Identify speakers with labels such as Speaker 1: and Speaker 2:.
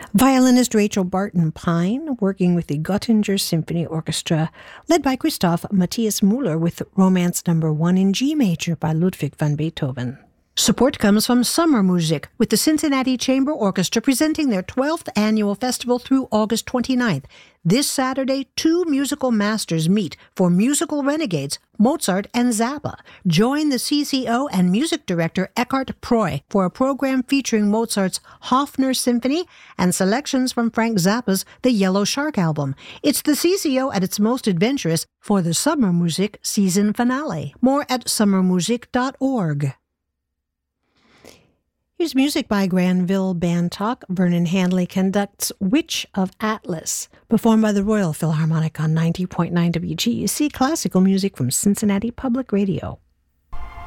Speaker 1: Violinist Rachel Barton Pine, working with the Göttinger Symphony Orchestra, led by Christoph Matthias Müller with Romance No. 1 in G major by Ludwig van Beethoven. Support comes from Summer Music, with the Cincinnati Chamber Orchestra presenting their 12th annual festival through August 29th. This Saturday, two musical masters meet for musical renegades, Mozart and Zappa. Join the CCO and music director Eckhart Proy for a program featuring Mozart's Hofner Symphony and selections from Frank Zappa's The Yellow Shark album. It's the CCO at its most adventurous for the Summer Music season finale. More at summermusic.org. Here's music by Granville Bantock. Vernon Handley conducts Witch of Atlas, performed by the Royal Philharmonic on 90.9 WGUC, classical music from Cincinnati Public Radio.